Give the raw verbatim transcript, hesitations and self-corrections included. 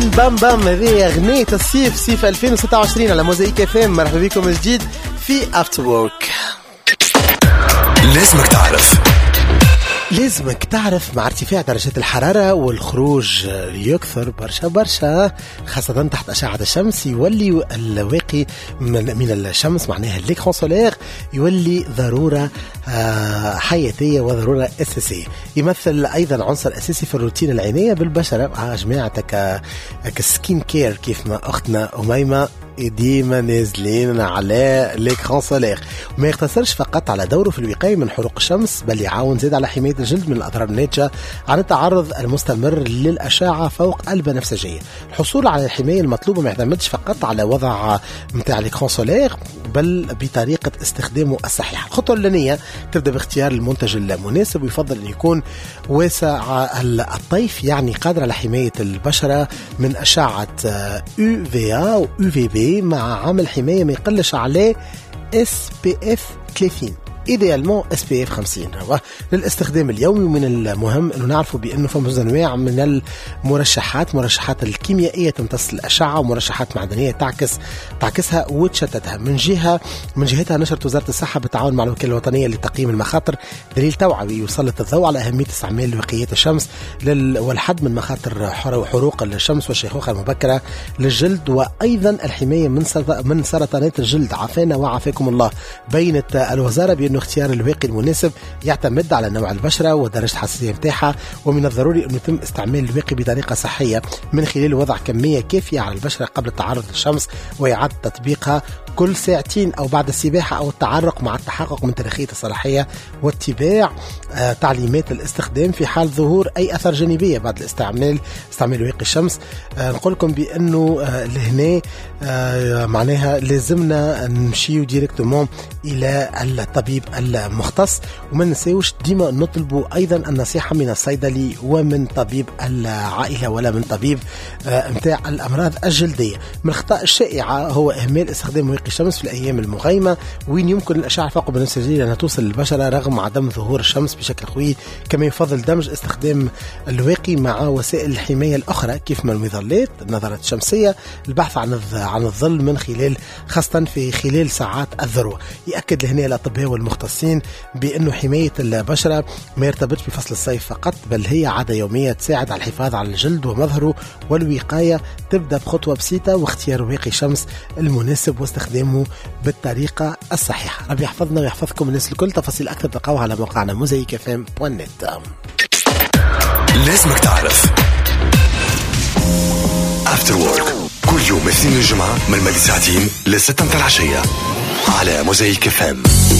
بين بام بام، هذه أغنية الصيف صيف ألفين وستة وعشرين على موزايك اف ام. مرحبا بكم من جديد في افتر وورك. لازمك تعرف لازمك تعرف مع ارتفاع درجات الحرارة والخروج يكثر برشا برشا خاصة تحت أشعة الشمس، يولي الواقي من, من الشمس معناها الليكرون سولير يولي ضرورة حياتية وضرورة أساسية. يمثل أيضا عنصر أساسي في الروتين العناية بالبشرة مع جماعة كسكين كير كيف ما أختنا أميمة ديما نازلين على ليكران سولير. وما يقتصرش فقط على دوره في الوقاية من حروق الشمس، بل يعاون زيد على حماية الجلد من الأضرار الناتجة عن التعرض المستمر للأشعة فوق البنفسجية. الحصول على الحماية المطلوبة ما يعتمدش فقط على وضع متاع ليكران سولير، بل بطريقة استخدامه الصحيحة. الخطوة الأولانية تبدأ باختيار المنتج المناسب، ويفضل أن يكون واسع الطيف، يعني قادر على حماية البشرة من أشعة يو في إيه و يو في بي مع عامل حماية ما يقلش عليه إس بي إف ثلاثين، إيديالمون إس بي إف خمسين للاستخدام اليومي. ومن المهم أنه نعرفوا بأنه فما أنواع من المرشحات، مرشحات الكيميائية تمتص الأشعة ومرشحات معدنية تعكس تعكسها وتشتتها. من جهة من جهتها نشرت وزارة الصحة بالتعاون مع الوكالة الوطنية لتقييم المخاطر دليل توعوي يسلط الضوء على أهمية استعمال وقايات الشمس والحد من مخاطر حروق الشمس والشيخوخة المبكرة للجلد، وأيضا الحماية من من سرطانات الجلد عافانا وعافاكم الله. بينت الوزارة بأنه اختيار الواقي المناسب يعتمد على نوع البشرة ودرجة الحساسية متاعها، ومن الضروري أن يتم استعمال الواقي بطريقة صحية من خلال وضع كمية كافية على البشرة قبل التعرض للشمس، وإعادة تطبيقها كل ساعتين أو بعد السباحة أو التعرق مع التحقق من تاريخية الصلاحية، واتباع آه تعليمات الاستخدام في حال ظهور أي أثر جانبية بعد الاستعمال استعمال واقي الشمس. آه نقول لكم بأنه آه لهنا آه معناها لازمنا نمشيو ديريكتومون إلى الطبيب المختص، وما نسيوش ديما نطلبوا أيضا النصيحة من الصيدلي ومن طبيب العائلة ولا من طبيب آه متاع الأمراض الجلدية. من الأخطاء الشائعة هو إهمال استخدام واقي الشمس في الأيام المغيمة، وين يمكن الأشعة فوق البنفسجية أنها توصل للبشرة رغم عدم ظهور الشمس بشكل قوي. كما يفضل دمج استخدام الواقي مع وسائل الحماية الأخرى كيف ما المظلات، النظارات الشمسية، البحث عن عن الظل من خلال خاصة في خلال ساعات الذروة. يأكد لهنا الأطباء والمختصين بأنه حماية البشرة ما يرتبطش بفصل الصيف فقط، بل هي عادة يومية تساعد على الحفاظ على الجلد ومظهره، والوقاية تبدأ بخطوة بسيطة واختيار واقي شمس المناسب واستخدامه بالطريقة الصحيحة. ربي يحفظنا ويحفظكم الناس الكل. تفاصيل أكثر تلقاوها على موقعنا موزايك اف ام دوت نت. لازمك تعرف افتر وورك كل يوم اثنين الجمعة من مدى ساعتين لستة متاع العشية على موزايك اف ام.